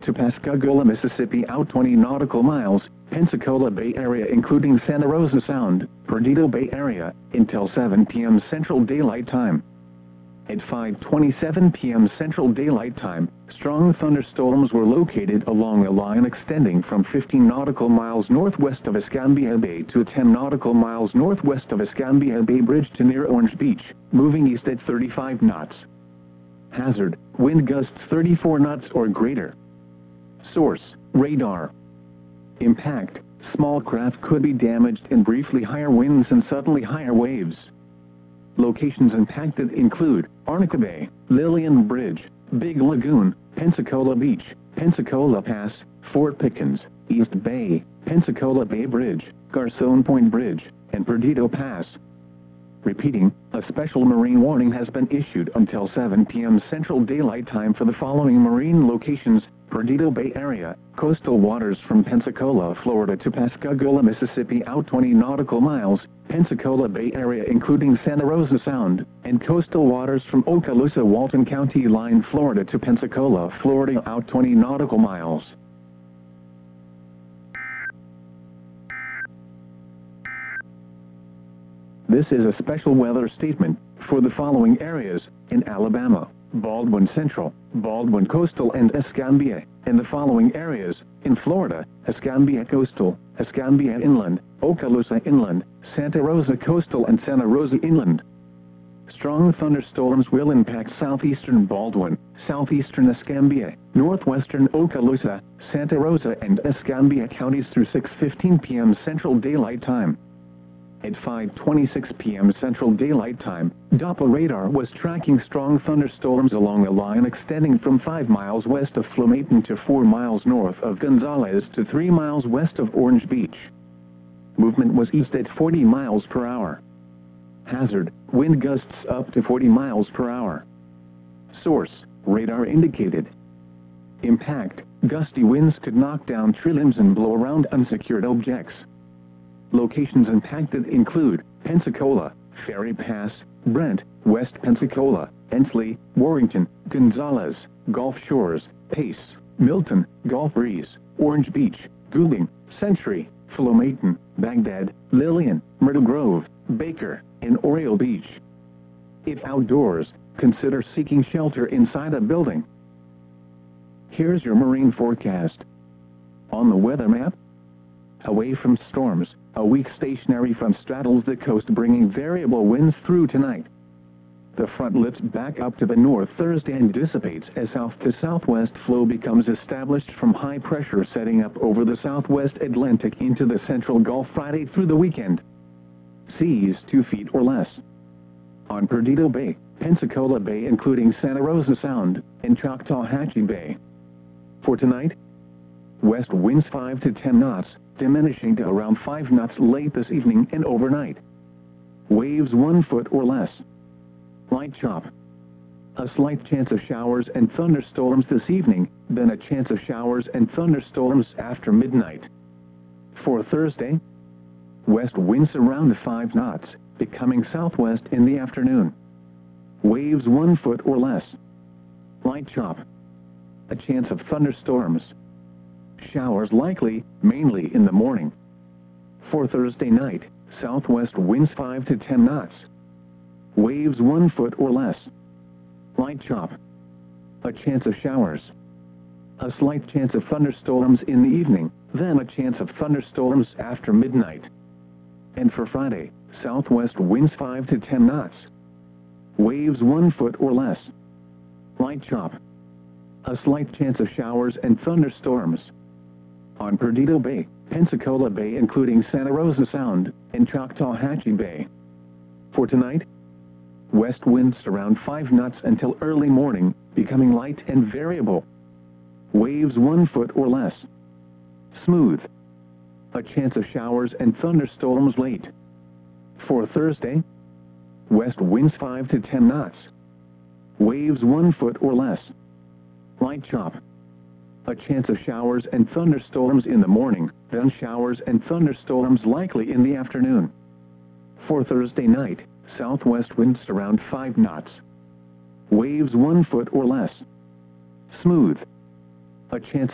to Pascagoula, Mississippi out 20 nautical miles, Pensacola Bay Area including Santa Rosa Sound, Perdido Bay Area, until 7 p.m. Central Daylight Time. At 5:27 p.m. Central Daylight Time, strong thunderstorms were located along a line extending from 15 nautical miles northwest of Escambia Bay to 10 nautical miles northwest of Escambia Bay Bridge to near Orange Beach, moving east at 35 knots. Hazard, wind gusts 34 knots or greater. Source, radar. Impact, small craft could be damaged in briefly higher winds and suddenly higher waves. Locations impacted include Arnica Bay, Lillian Bridge, Big Lagoon, Pensacola Beach, Pensacola Pass, Fort Pickens, East Bay, Pensacola Bay Bridge, Garcon Point Bridge, and Perdido Pass. Repeating, a special marine warning has been issued until 7 p.m. Central Daylight Time for the following marine locations: Perdido Bay Area, coastal waters from Pensacola, Florida to Pascagoula, Mississippi out 20 nautical miles, Pensacola Bay Area including Santa Rosa Sound, and coastal waters from Okaloosa, Walton County line, Florida to Pensacola, Florida out 20 nautical miles. This is a special weather statement for the following areas in Alabama: Baldwin Central, Baldwin Coastal and Escambia, and the following areas in Florida: Escambia Coastal, Escambia Inland, Okaloosa Inland, Santa Rosa Coastal and Santa Rosa Inland. Strong thunderstorms will impact southeastern Baldwin, southeastern Escambia, northwestern Okaloosa, Santa Rosa and Escambia counties through 6:15 p.m. Central Daylight Time. At 5:26 p.m. Central Daylight Time, Doppler radar was tracking strong thunderstorms along a line extending from 5 miles west of Flomaton to 4 miles north of Gonzales to 3 miles west of Orange Beach. Movement was east at 40 miles per hour. Hazard, wind gusts up to 40 miles per hour. Source, radar indicated. Impact, gusty winds could knock down tree limbs and blow around unsecured objects. Locations impacted include Pensacola, Ferry Pass, Brent, West Pensacola, Ensley, Warrington, Gonzales, Gulf Shores, Pace, Milton, Gulf Breeze, Orange Beach, Goulding, Century, Flomaton, Baghdad, Lillian, Myrtle Grove, Baker, and Oriole Beach. If outdoors, consider seeking shelter inside a building. Here's your marine forecast. On the weather map: away from storms, a weak stationary front straddles the coast, bringing variable winds through tonight. The front lifts back up to the north Thursday and dissipates as south to southwest flow becomes established from high pressure setting up over the southwest Atlantic into the central Gulf Friday through the weekend. Seas 2 feet or less. On Perdido Bay, Pensacola Bay including Santa Rosa Sound, and Choctawhatchee Bay. For tonight, west winds 5 to 10 knots, diminishing to around 5 knots late this evening and overnight. Waves 1 foot or less. Light chop. A slight chance of showers and thunderstorms this evening, then a chance of showers and thunderstorms after midnight. For Thursday, west winds around 5 knots, becoming southwest in the afternoon. Waves 1 foot or less. Light chop. A chance of thunderstorms. Showers likely, mainly in the morning. For Thursday night, southwest winds 5 to 10 knots. Waves 1 foot or less. Light chop. A chance of showers. A slight chance of thunderstorms in the evening, then a chance of thunderstorms after midnight. And for Friday, southwest winds 5 to 10 knots. Waves 1 foot or less. Light chop. A slight chance of showers and thunderstorms. On Perdido Bay, Pensacola Bay including Santa Rosa Sound, and Choctawhatchee Bay. For tonight, west winds around 5 knots until early morning, becoming light and variable. Waves 1 foot or less. Smooth. A chance of showers and thunderstorms late. For Thursday, west winds 5 to 10 knots. Waves 1 foot or less. Light chop. A chance of showers and thunderstorms in the morning, then showers and thunderstorms likely in the afternoon. For Thursday night, southwest winds around 5 knots. Waves 1 foot or less. Smooth. A chance